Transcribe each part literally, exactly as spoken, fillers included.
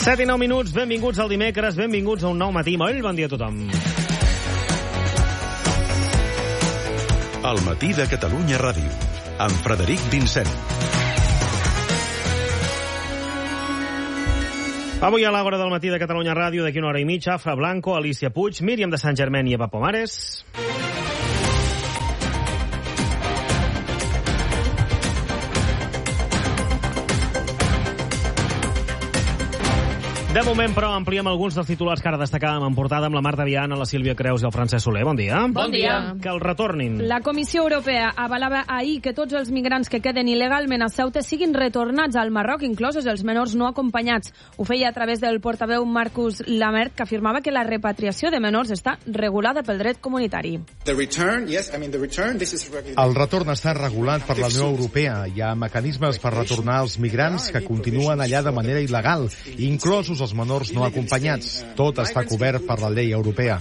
set i nou minuts, benvinguts al dimecres, benvinguts a un nou matí. Molt bon dia a tothom. El matí de Catalunya Ràdio, amb Frederic Vincent. Avui a l'Àgora del matí de Catalunya Ràdio, d'aquí una hora i mitja, Afra Blanco, Alicia Puig, Míriam de Sant Germain i Eva Pomares. De moment, però, ampliem alguns dels titulars que ara destacàvem en portada amb la Marta Viana, la Sílvia Creus i el Francesc Soler. Bon dia. Bon dia. Que el retornin. La Comissió Europea avalava ahir que tots els migrants que queden il·legalment a Ceuta siguin retornats al Marroc, inclosos els menors no acompanyats. Ho feia a través del portaveu Marcus Lamert, que afirmava que la repatriació de menors està regulada pel dret comunitari. El retorn està regulat per la Unió Europea. Hi ha mecanismes per retornar els migrants que continuen allà de manera il·legal, inclosos els menors no acompanyats. Tot està cobert per la llei europea.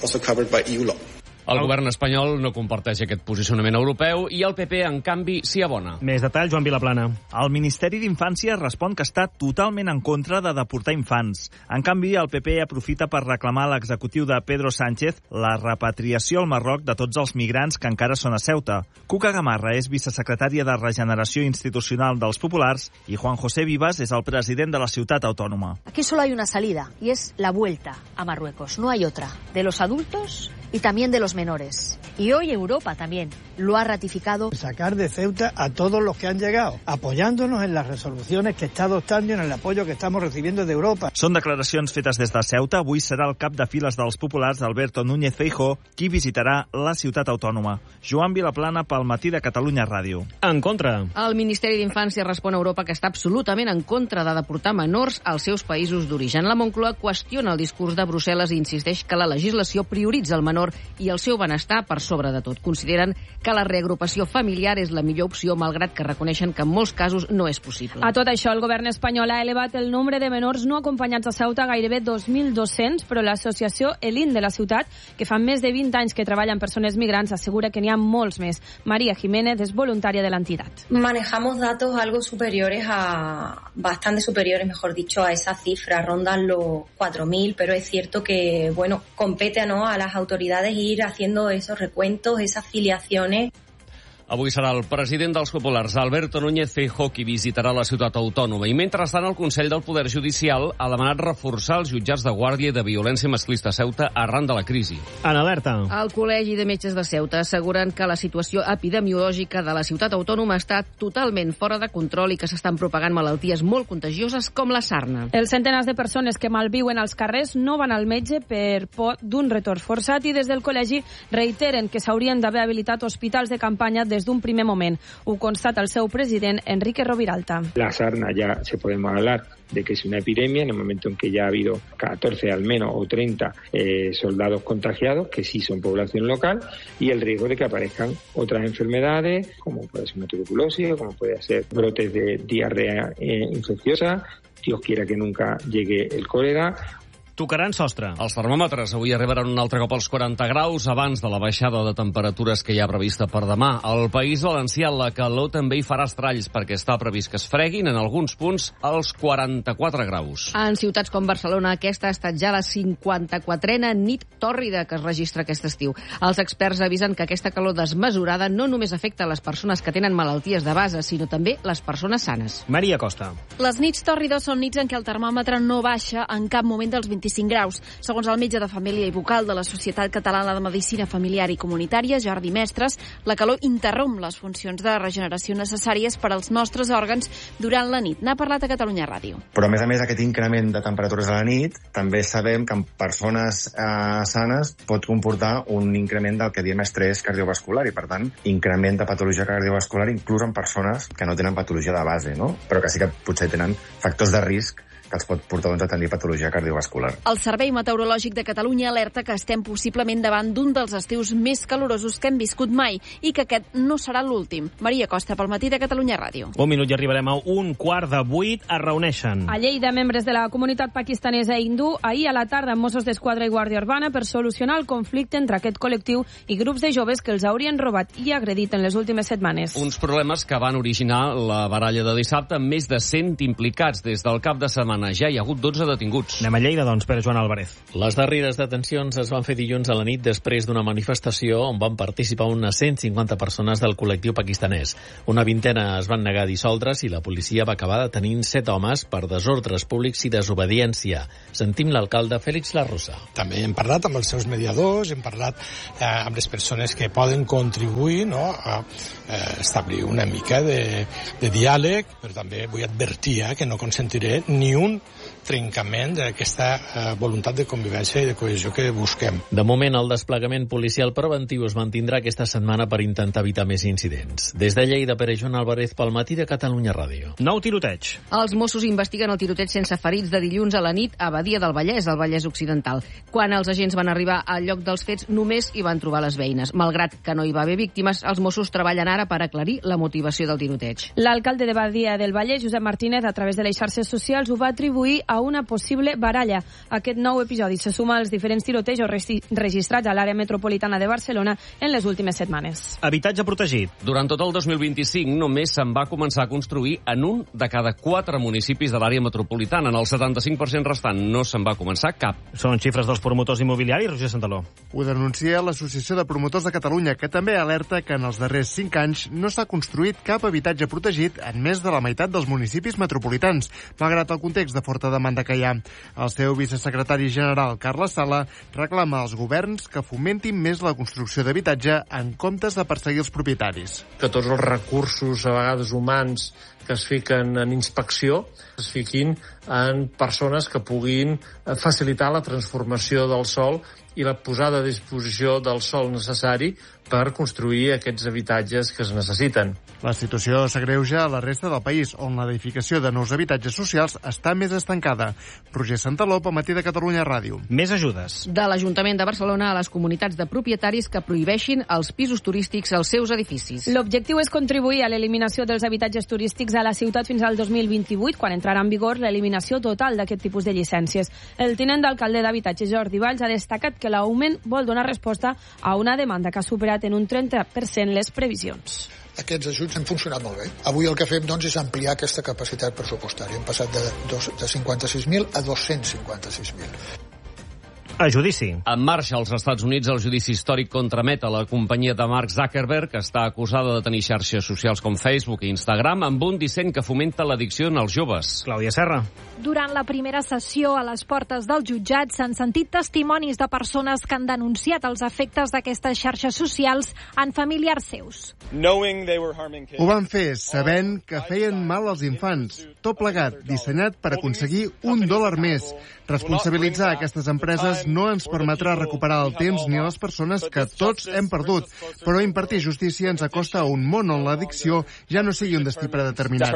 El govern espanyol no comparteix aquest posicionament europeu i el P P, en canvi, s'hi abona. Més detall, Joan Vilaplana. El Ministeri d'Infància respon que està totalment en contra de deportar infants. En canvi, el P P aprofita per reclamar a l'executiu de Pedro Sánchez la repatriació al Marroc de tots els migrants que encara són a Ceuta. Cuca Gamarra és vicesecretària de Regeneració Institucional dels Populars i Juan José Vivas és el president de la ciutat autònoma. Aquí solo hay una salida y es la vuelta a Marruecos. No hay otra. De los adultos y también de los menores. Y hoy Europa también lo ha ratificado. Sacar de Ceuta a todos los que han llegado, apoyándonos en las resoluciones que está adoptando y en el apoyo que estamos recibiendo de Europa. Són declaracions fetes des de Ceuta. Avui serà el cap de files dels populars, Alberto Núñez Feijóo, qui visitarà la ciutat autònoma. Joan Vilaplana pel matí de Catalunya Ràdio. En contra. El Ministeri d'Infància respon a Europa que està absolutament en contra de deportar menors als seus països d'origen. La Moncloa qüestiona el discurs de Brussel·les i insisteix que la legislació prioritza el menor i el seu benestar per sobre de tot. Consideren que la reagrupació familiar és la millor opció, malgrat que reconeixen que en molts casos no és possible. A tot això, el govern espanyol ha elevat el nombre de menors no acompanyats a Ceuta a gairebé dos mil dos-cents, però l'associació Elin de la ciutat, que fa més de vint anys que treballa amb persones migrants, assegura que n'hi ha molts més. María Jiménez és voluntària de l'entitat. Manejamos datos algo superiores a, bastante superiores, mejor dicho, a esa cifra, rondan los cuatro mil, pero es cierto que, bueno, compete, ¿no?, a las autoridades ir haciendo esos recuentos, esas filiaciones. Avui serà el president dels populars, Alberto Núñez Feijóo, qui visitarà la ciutat autònoma. I mentrestant, el Consell del Poder Judicial ha demanat reforçar els jutjats de guàrdia i de violència masclista a Ceuta arran de la crisi. En alerta. El Col·legi de Metges de Ceuta asseguren que la situació epidemiològica de la ciutat autònoma està totalment fora de control i que s'estan propagant malalties molt contagioses com la sarna. Els centenars de persones que malviuen als carrers no van al metge per por d'un retorn forçat i des del col·legi reiteren que s'haurien d'haver habilitat hospitals de campanya des d'un primer moment. Ho constata el seu president, Enrique Roviralta. La sarna ya se podemos hablar de que es una epidemia en el momento en que ya ha habido catorce al menos o treinta eh, soldados contagiados, que sí son población local, y el riesgo de que aparezcan otras enfermedades, como puede ser una tuberculosis, o como puede ser brotes de diarrea eh, infecciosa, Dios quiera que nunca llegue el cólera. Tocaran sostre. Els termòmetres avui arribaran un altre cop als quaranta graus abans de la baixada de temperatures que hi ha prevista per demà. Al País Valencià la calor també hi farà estralls perquè està previst que es freguin en alguns punts als quaranta-quatre graus. En ciutats com Barcelona, aquesta ha estat ja la cinquanta-quatrena nit tòrrida que es registra aquest estiu. Els experts avisen que aquesta calor desmesurada no només afecta les persones que tenen malalties de base, sinó també les persones sanes. Maria Costa. Les nits tòrrides són nits en què el termòmetre no baixa en cap moment dels vint-i-cinc graus. Segons el metge de família i vocal de la Societat Catalana de Medicina Familiar i Comunitària, Jordi Mestres, la calor interromp les funcions de regeneració necessàries per als nostres òrgans durant la nit. N'ha parlat a Catalunya Ràdio. Però, a més a més, aquest increment de temperatures a la nit també sabem que en persones eh, sanes pot comportar un increment del que diem estrès cardiovascular i, per tant, increment de patologia cardiovascular inclús en persones que no tenen patologia de base, no? Però que sí que potser tenen factors de risc que els pot portar doncs, a tenir patologia cardiovascular. El Servei Meteorològic de Catalunya alerta que estem possiblement davant d'un dels estius més calorosos que hem viscut mai i que aquest no serà l'últim. Maria Costa, pel matí de Catalunya Ràdio. Un minut i arribarem a un quart de vuit. Es reuneixen. A Lleida, membres de la comunitat pakistanesa hindú, ahir a la tarda amb Mossos d'Esquadra i Guàrdia Urbana per solucionar el conflicte entre aquest col·lectiu i grups de joves que els haurien robat i agredit en les últimes setmanes. Uns problemes que van originar la baralla de dissabte amb més de cent implicats des del cap de setmana. Barcelona. Ja hi ha hagut dotze detinguts. Anem a Lleida, doncs, Pere Joan Álvarez. Les darreres detencions es van fer dilluns a la nit després d'una manifestació on van participar unes cent cinquanta persones del col·lectiu pakistanès. Una vintena es van negar a dissoldre's i la policia va acabar detenint set homes per desordres públics i desobediència. Sentim l'alcalde Félix Larrosa. També hem parlat amb els seus mediadors, hem parlat eh, amb les persones que poden contribuir, no, a eh, establir una mica de, de diàleg, però també vull advertir eh, que no consentiré ni un trencament d'aquesta eh, voluntat de convivència i de cohesió que busquem. De moment, el desplegament policial preventiu es mantindrà aquesta setmana per intentar evitar més incidents. Des de Lleida, Pere Joan Álvarez, pel Matí de Catalunya Ràdio. Nou tiroteig. Els Mossos investiguen el tiroteig sense ferits de dilluns a la nit a Badia del Vallès, al Vallès Occidental. Quan els agents van arribar al lloc dels fets, només hi van trobar les veïnes. Malgrat que no hi va haver víctimes, els Mossos treballen ara per aclarir la motivació del tiroteig. L'alcalde de Badia del Vallès, Josep Martínez, a través de les xarxes socials, ho va atribuir a una possible baralla. Aquest nou episodi se suma als diferents tirotejos registrats a l'àrea metropolitana de Barcelona en les últimes setmanes. Habitatge protegit. Durant tot el dos mil vint-i-cinc només se'n va començar a construir en un de cada quatre municipis de l'àrea metropolitana. En el setanta-cinc per cent restant no se'n va començar cap. Són xifres dels promotors immobiliaris, Roger Santaló. Ho denuncia l'Associació de Promotors de Catalunya, que també alerta que en els darrers cinc anys no s'ha construït cap habitatge protegit en més de la meitat dels municipis metropolitans, malgrat el context de forta demanda que hi ha. El seu vicesecretari general, Carles Sala, reclama als governs que fomentin més la construcció d'habitatge en comptes de perseguir els propietaris. Que tots els recursos, a vegades humans, que es fiquen en inspecció, es fiquin en persones que puguin facilitar la transformació del sòl i la posada a disposició del sòl necessari per construir aquests habitatges que es necessiten. La situació s'agreuja a la resta del país, on l'edificació de nous habitatges socials està més estancada. Roger Santaló, pel Matí de Catalunya Ràdio. Més ajudes. De l'Ajuntament de Barcelona a les comunitats de propietaris que prohibeixin els pisos turístics als seus edificis. L'objectiu és contribuir a l'eliminació dels habitatges turístics a la ciutat fins al dos mil vint-i-vuit, quan entrarà en vigor l'eliminació total d'aquest tipus de llicències. El tinent d'alcalde d'Habitatge, Jordi Valls, ha destacat que l'augment vol donar resposta a una demanda que ha superat en un trenta per cent les previsions. Aquests ajuts han funcionat molt bé. Avui el que fem, doncs, és ampliar aquesta capacitat pressupostària. Hem passat de, dos, de cinquanta-sis mil a dos-cents cinquanta-sis mil. A judici. En marxa als Estats Units el judici històric contra Meta, la companyia de Mark Zuckerberg, que està acusada de tenir xarxes socials com Facebook i Instagram amb un disseny que fomenta l'addicció en els joves. Clàudia Serra. Durant la primera sessió a les portes del jutjat s'han sentit testimonis de persones que han denunciat els efectes d'aquestes xarxes socials en familiars seus. Ho van fer sabent que feien mal als infants. Tot plegat, dissenyat per aconseguir un dòlar més. Responsabilitzar aquestes empreses no ens permetrà recuperar el temps ni les persones que tots hem perdut, però impartir justícia ens acosta a un món on l'addicció ja no sigui un destí predeterminat.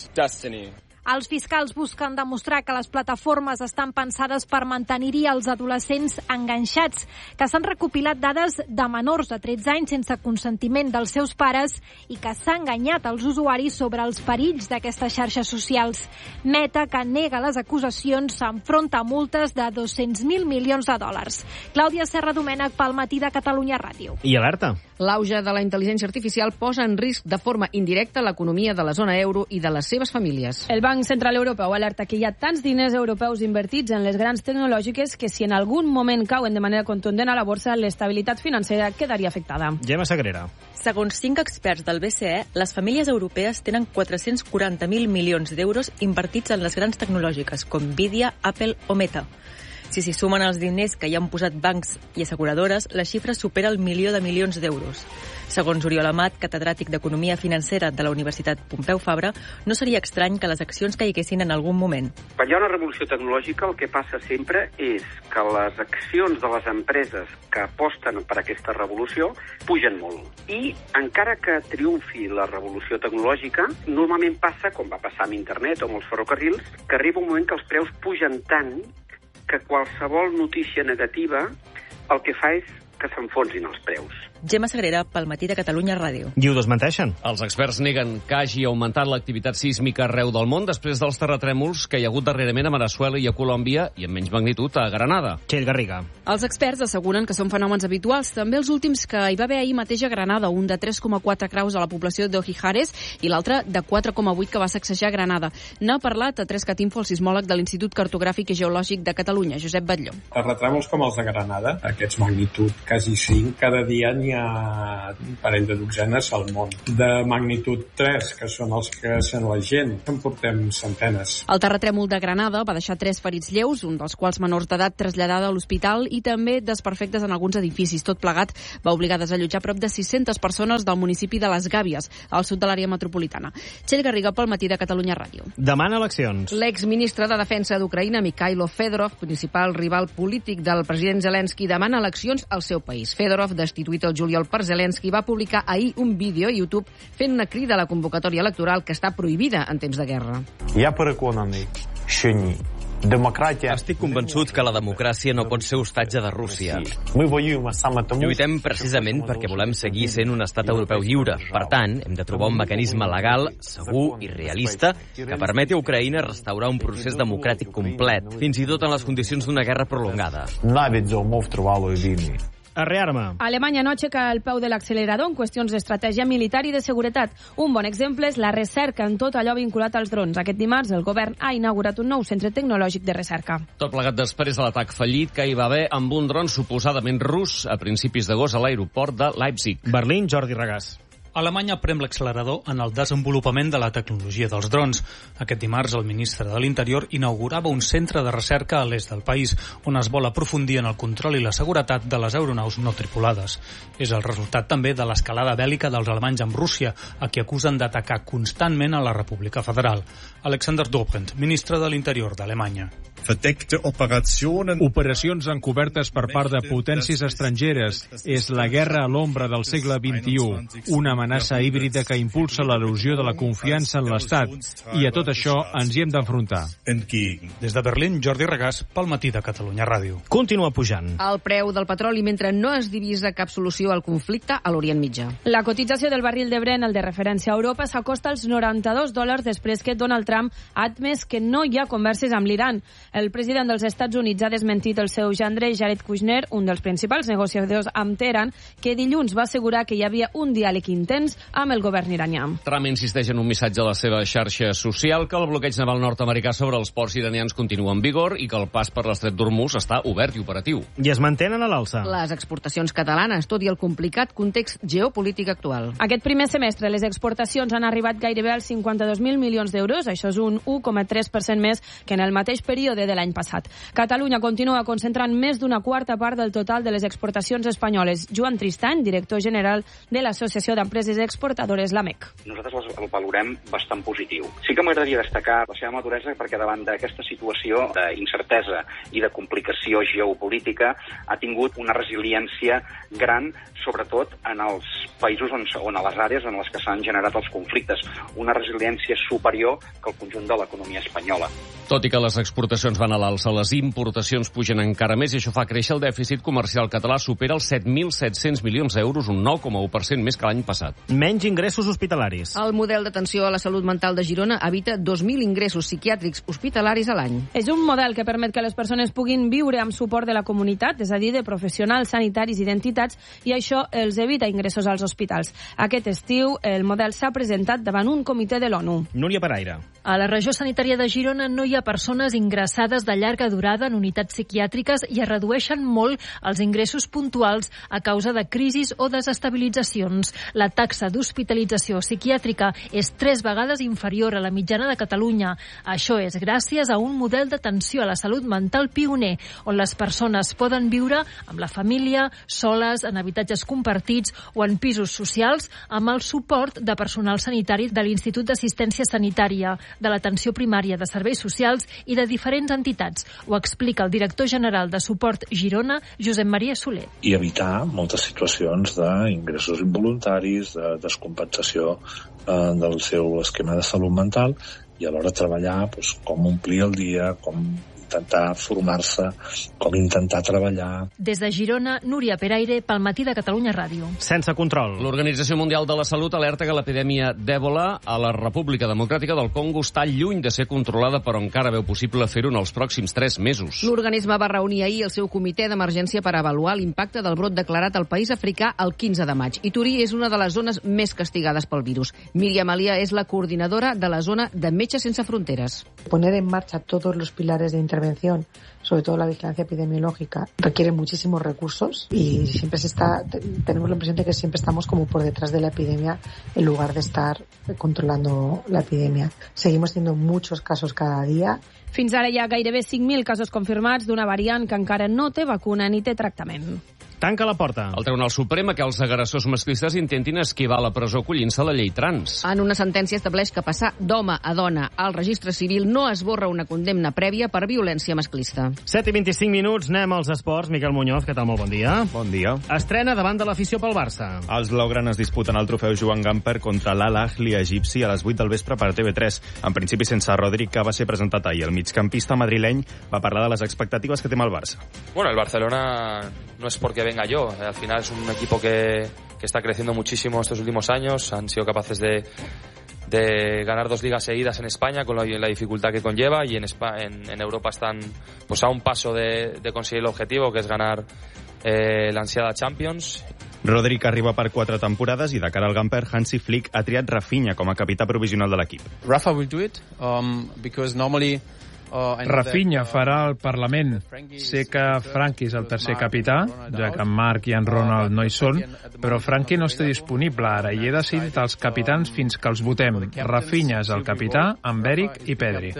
Els fiscals busquen demostrar que les plataformes estan pensades per mantenir-hi els adolescents enganxats, que s'han recopilat dades de menors de tretze anys sense consentiment dels seus pares i que s'ha enganyat els usuaris sobre els perills d'aquestes xarxes socials. Meta, que nega les acusacions, s'enfronta a multes de dos-cents mil milions de dòlars. Clàudia Serra Domènech, pel Matí de Catalunya Ràdio. I alerta. L'auge de la intel·ligència artificial posa en risc de forma indirecta l'economia de la zona euro i de les seves famílies. El Banc Central Europeu alerta que hi ha tants diners europeus invertits en les grans tecnològiques que si en algun moment cauen de manera contundent a la borsa, l'estabilitat financera quedaria afectada. Gemma Sagrera. Segons cinc experts del B C E, les famílies europees tenen quatre-cents quaranta mil milions d'euros invertits en les grans tecnològiques com Nvidia, Apple o Meta. Si s'hi sumen els diners que hi han posat bancs i asseguradores, la xifra supera el milió de milions d'euros. Segons Oriol Amat, catedràtic d'Economia Financera de la Universitat Pompeu Fabra, no seria estrany que les accions caiguessin en algun moment. Quan hi ha una revolució tecnològica, el que passa sempre és que les accions de les empreses que aposten per aquesta revolució pugen molt. I encara que triomfi la revolució tecnològica, normalment passa, com va passar amb internet o amb els ferrocarrils, que arriba un moment que els preus pugen tant que qualsevol notícia negativa el que fa és que s'enfonsin els preus. Gemma Sagrera, pel Matí de Catalunya Ràdio. I ho desmenteixen. Els experts neguen que hagi augmentat l'activitat sísmica arreu del món després dels terratrèmols que hi ha hagut darrerament a Veneçuela i a Colòmbia i amb menys magnitud a Granada. Txell Garriga. Els experts asseguren que són fenòmens habituals, també els últims que hi va haver ahir mateix a Granada, un de tres coma quatre graus a la població d'Ojijares i l'altre de quatre coma vuit que va sacsejar Granada. N'ha parlat a Tres Catinfo, el sismòleg de l'Institut Cartogràfic i Geològic de Catalunya, Josep Batlló. Terratrèmols com els de Granada, aquests magnitud quasi cinc, cada dia n'hi ha un parell de dotzenes al món. De magnitud tres, que són els que sent la gent, en portem centenes. El terratrèmol de Granada va deixar tres ferits lleus, un dels quals menors d'edat traslladada a l'hospital i també desperfectes en alguns edificis. Tot plegat va obligar a desallotjar prop de sis-centes persones del municipi de Les Gàbies, al sud de l'àrea metropolitana. Txell Garriga, pel Matí de Catalunya Ràdio. Demana eleccions. L'exministre de Defensa d'Ucraïna, Mikhailo Fedorov, principal rival polític del president Zelensky, demana eleccions al seu país. Fedorov, destituït el juliol per Zelensky, va publicar ahir un vídeo a YouTube fent una crida a la convocatòria electoral que està prohibida en temps de guerra. Я переконаний, що ні. Демократія... Estic convençut que la democràcia no pot ser hostatge de Rússia. Ми воюємо саме тому... Lluitem precisament perquè volem seguir sent un estat europeu lliure. Per tant, hem de trobar un mecanisme legal, segur i realista que permeti a Ucraïna restaurar un procés democràtic complet, fins i tot en les condicions d'una guerra prolongada. Навіть за умов тривалої війни. A rearma. Alemanya no aixeca el peu de l'accelerador en qüestions d'estratègia militar i de seguretat. Un bon exemple és la recerca en tot allò vinculat als drons. Aquest dimarts el govern ha inaugurat un nou centre tecnològic de recerca. Tot plegat després de l'atac fallit que hi va haver amb un dron suposadament rus a principis d'agost a l'aeroport de Leipzig. Berlín, Jordi Regàs. Alemanya prem l'accelerador en el desenvolupament de la tecnologia dels drons. Aquest dimarts el ministre de l'Interior inaugurava un centre de recerca a l'est del país, on es vol aprofundir en el control i la seguretat de les aeronaus no tripulades. És el resultat també de l'escalada bèl·lica dels alemanys amb Rússia, a qui acusen d'atacar constantment a la República Federal. Alexander Dobrindt, ministre de l'Interior d'Alemanya. Operacions encobertes per part de potències estrangeres. És la guerra a l'ombra del segle vint-i-u, una amenaça híbrida que impulsa l'erosió de la confiança en l'Estat. I a tot això ens hi hem d'enfrontar. Des de Berlín, Jordi Regàs, pel Matí de Catalunya Ràdio. Continua pujant. El preu del petroli mentre no es divisa cap solució al conflicte a l'Orient Mitjà. La cotització del barril de Brent, el de referència a Europa, s'acosta als noranta-dos dòlars després que Donald Trump ha admès que no hi ha converses amb l'Iran. El president dels Estats Units ha desmentit el seu gendre Jared Kushner, un dels principals negociadors amb Teheran, que dilluns va assegurar que hi havia un diàleg intens amb el govern iranià. Trump insisteix en un missatge a la seva xarxa social que el bloqueig naval nord-americà sobre els ports iranians continua en vigor i que el pas per l'estret d'Hormuz està obert i operatiu. I es mantenen a l'alça. Les exportacions catalanes, tot i el complicat context geopolític actual. Aquest primer semestre les exportacions han arribat gairebé als cinquanta-dos mil milions d'euros, això és un u coma tres per cent més que en el mateix període de l'any passat. Catalunya continua concentrant més d'una quarta part del total de les exportacions espanyoles. Joan Tristany, director general de l'Associació d'Empreses Exportadores, l'A M E C. Nosaltres el valorem bastant positiu. Sí que m'agradaria destacar la seva maduresa perquè davant d'aquesta situació d'incertesa i de complicació geopolítica ha tingut una resiliència gran, sobretot en els països on, on a les àrees en les que s'han generat els conflictes. Una resiliència superior que el conjunt de l'economia espanyola. Tot i que les exportacions van a l'alça, les importacions pugen encara més i això fa créixer el dèficit comercial català, supera els set mil set-cents milions d'euros, un nou coma u per cent més que l'any passat. Menys ingressos hospitalaris. El model d'atenció a la salut mental de Girona evita dos mil ingressos psiquiàtrics hospitalaris a l'any. És un model que permet que les persones puguin viure amb suport de la comunitat, és a dir, de professionals sanitaris i d'entitats, i això els evita ingressos als hospitals. Aquest estiu el model s'ha presentat davant un comitè de l'ONU. Núria Paraire. A la regió sanitària de Girona no hi ha persones ingressades de llarga durada en unitats psiquiàtriques i es redueixen molt els ingressos puntuals a causa de crisis o desestabilitzacions. La taxa d'hospitalització psiquiàtrica és tres vegades inferior a la mitjana de Catalunya. Això és gràcies a un model d'atenció a la salut mental pioner, on les persones poden viure amb la família, soles, en habitatges compartits o en pisos socials, amb el suport de personal sanitari de l'Institut d'Assistència Sanitària, de l'Atenció Primària de Serveis Socials i de diferents entitats. Ho explica el director general de Suport Girona, Josep Maria Soler. I evitar moltes situacions d'ingressos involuntaris, de descompensació eh, del seu esquema de salut mental i alhora treballar doncs, com omplir el dia, com intentar formar-se, com intentar treballar. Des de Girona, Núria Peraire, pel Matí de Catalunya Ràdio. Sense control. L'Organització Mundial de la Salut alerta que l'epidèmia d'Èbola a la República Democràtica del Congo està lluny de ser controlada, però encara veu possible fer-ho en els pròxims tres mesos. L'organisme va reunir ahir el seu comitè d'emergència per avaluar l'impacte del brot declarat al país africà el quinze de maig. Ituri és una de les zones més castigades pel virus. Míriam Alia és la coordinadora de la zona de Metges Sense Fronteras. Poner en marcha todos los pilares de intervención, sobre todo la vigilancia epidemiológica, requiere muchísimos recursos y siempre se está, tenemos la impresión de que siempre estamos como por detrás de la epidemia en lugar de estar controlando la epidemia. Seguimos teniendo muchos casos cada día. Fins ara hi ha gairebé cinc mil casos confirmats d'una variant que encara no té vacuna ni té tractament. Tanca la porta. El Tribunal Suprem que els agressors masclistes intentin esquivar la presó acollint-se a la llei trans. En una sentència estableix que passar d'home a dona al registre civil no esborra una condemna prèvia per violència masclista. set i vint-i-cinc minuts, anem als esports. Miquel Muñoz, què tal? Molt bon dia. Bon dia. Estrena davant de l'afició pel Barça. Els blaugranes disputen el trofeu Joan Gamper contra l'Al Ahly egipci a les vuit del vespre per T V tres. En principi sense Rodri, que va ser presentat ahir. El migcampista madrileny va parlar de les expectatives que té amb el Barça. Bueno, el Barcelona no es porque venga yo. Al final es un equipo que, que está creciendo muchísimo estos últimos años. Han sido capaces de, de ganar dos ligas seguidas en España con la, la dificultad que conlleva, y en, Spa, en, en Europa están pues a un paso de, de conseguir el objetivo, que es ganar eh, la ansiada Champions. Rodri, que arriba per quatre temporades, i de cara al Gamper, Hansi Flick ha triat Rafinha com a capità provisional de l'equip. Rafa will do it, um, because normally Rafinha farà el Parlament. Sé que Franqui és el tercer capità, ja que en Marc i en Ronald no hi són, però Franqui no està disponible ara i he decidit els capitans fins que els votem. Rafinha és el capità, amb Eric i Pedri.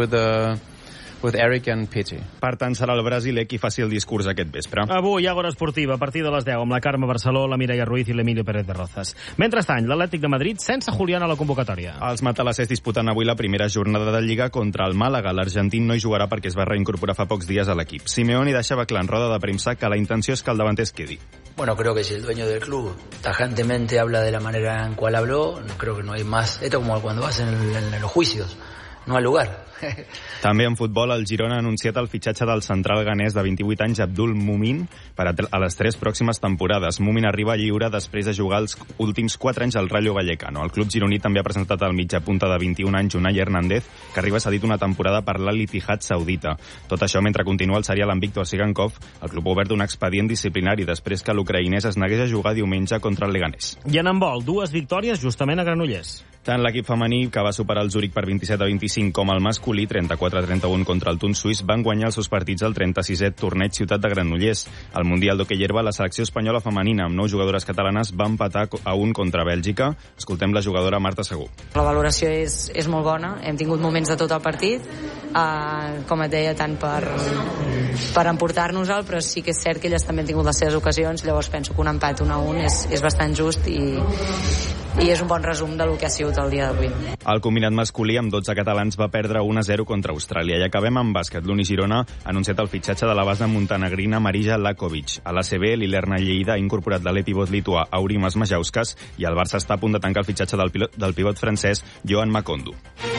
with Eric and Pity. Per tant, serà el brasiler qui faci el discurs aquest vespre. Avui, Àgora Esportiva, a partir de les deu, amb la Carme Barceló, la Mireia Ruiz i l'Emilio Pérez de Rozas. Mentrestant, l'Atlètic de Madrid sense Julián a la convocatòria. Els matalassers disputen avui la primera jornada de Lliga contra el Màlaga. L'argentí no hi jugarà perquè es va reincorporar fa pocs dies a l'equip. Simeone deixava clar en roda de premsa que la intenció és que el davanter es quedi. Bueno, creo que si el dueño del club tajantemente habla de la manera en cual habló, no creo que no hay más. Esto como cuando vas en, en, en los juicios. No al lugar. També en futbol, el Girona ha anunciat el fitxatge del central ganès de vint-i-vuit anys, Abdul Mumin, per a les tres pròximes temporades. Mumin arriba lliure després de jugar els últims quatre anys al Rayo Vallecano. El club gironí també ha presentat el mitjapunta de vint-i-un anys, Unai Hernández, que arriba cedit una temporada per l'Al-Ittihad saudita. Tot això mentre continua el serial amb Víctor Sigankov. El club ha obert un expedient disciplinari després que l'ucraïnès es negués a jugar diumenge contra el Leganés. I en handbol, dues victòries justament a Granollers. Tant l'equip femení, que va superar el Zúrich per vint-i-set a vint-i-cinc, com el masculí, trenta-quatre a trenta-un contra el Tun suís, van guanyar els seus partits al trenta-sisè torneig Ciutat de Granollers. Al Mundial d'Hoquei Herba, la selecció espanyola femenina, amb nou jugadores catalanes, va empatar a un contra Bèlgica. Escoltem la jugadora Marta Segú. La valoració és, és molt bona. Hem tingut moments de tot el partit, uh, com et deia, tant per, per emportar-nos-el, però sí que és cert que elles també han tingut les seves ocasions. Llavors penso que un empat un a un és, és bastant just i, i és un bon resum del que ha sigut el dia d'avui. El combinat masculí amb dotze catalans va perdre un a zero contra Austràlia. I acabem amb bàsquet. L'Uni Girona ha anunciat el fitxatge de la base montenegrina Marija Lakovic. A l'A C B, l'Ilerna Lleida ha incorporat de l'epivot lituà Aurimas Majauskas i el Barça està a punt de tancar el fitxatge del, pilot, del pivot francès Joan Macondo.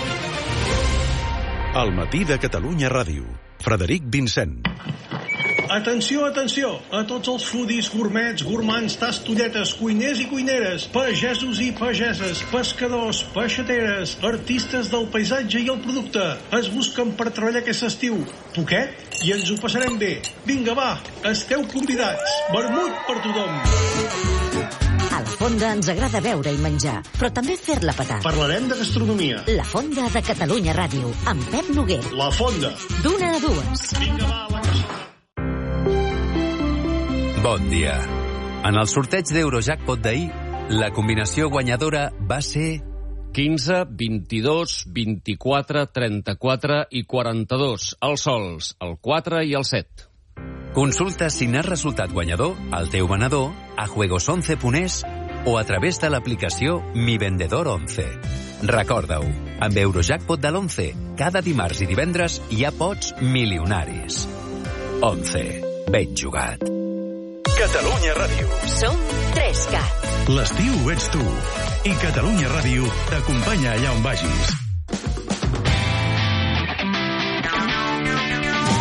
Al matí de Catalunya Ràdio. Frederic Vincent. Atenció, atenció, a tots els foodies, gourmets, gourmands, tastolletes, cuiners i cuineres, pagesos i pageses, pescadors, peixateres, artistes del paisatge i el producte. Es busquen per treballar aquest estiu. Poquet i ens ho passarem bé. Vinga, va, esteu convidats. Vermut per tothom. A la Fonda ens agrada beure i menjar, però també fer-la petar. Parlarem de gastronomia. La Fonda de Catalunya Ràdio, amb Pep Noguer. La Fonda. D'una a dues. Vinga, va, la casa. Bon dia. En el sorteig d'Eurojackpot d'ahir, la combinació guanyadora va ser quinze, vint-i-dos, vint-i-quatre, trenta-quatre i quaranta-dos. Els sols, el quatre i el set. Consulta si n'has resultat guanyador al teu venedor, a juegos once punt es o a través de l'aplicació Mi Vendedor onze. Recorda-ho, amb Eurojackpot de l'onze, cada dimarts i divendres hi ha pots milionaris. onze. Ben jugat. Catalunya Ràdio. Som tres cat. L'estiu ets tu. I Catalunya Ràdio t'acompanya allà on vagis.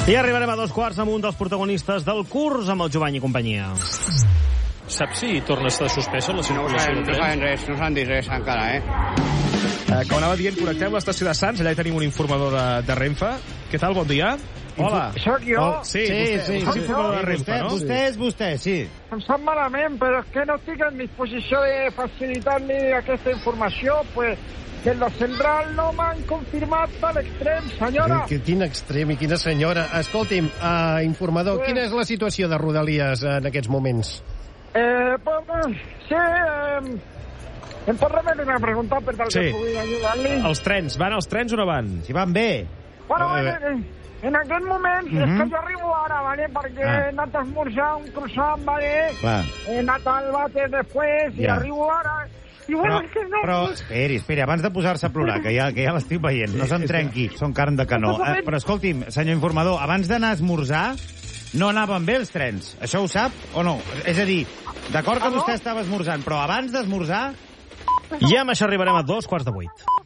I arribarem a dos quarts amb un dels protagonistes del curs, amb el Jovany i companyia. Saps si torna a estar suspesa la circulació no, de tren? No saben res, no s'han dit res encara, eh? eh? Com anava dient, connectem l'estació de Sants, allà hi tenim un informador de, de Renfe. Què tal, bon dia? Hola. Soc jo? Oh, sí, sí, vostè, sí, sí, sí, informador de Renfe, no? Vostè és vostè, sí. Em sap malament, però és que no estic en disposició de facilitar-li aquesta informació, pues, que la central no m'han confirmat per l'extrem, senyora. Que, quin extrem i quina senyora. Escolti'm, uh, informador, sí. Quina és la situació de Rodalies en aquests moments? Eh, pues, sí, eh, em pot remetre una pregunta per tal sí. que pugui ajudar-li? Els trens, van els trens o no van? Si van bé. Bueno, eh, en, en aquest moment, uh -huh. és que jo arribo ara, ¿vale? Perquè ah. he anat a esmorzar un croissant, ¿vale? Clar. He anat al vàter després ja. i arribo ara... I bueno, però, és que no... però esperi, esperi, abans de posar-se a plorar, que ja, que ja l'estic veient, no se'n trenqui, són carn de canó. Eh, però escolti'm, senyor informador, abans d'anar a esmorzar, no anaven bé els trens. Això ho sap o no? És a dir, d'acord que vostè estava esmorzant, però abans d'esmorzar... I amb això arribarem a dos quarts de vuit.